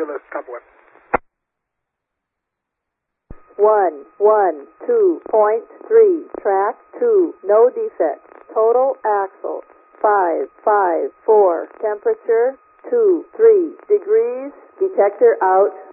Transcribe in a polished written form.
Phyllis, Copperwood. 112.3, track 2, no defects. Total axle 554, temperature 23 degrees. Detector out.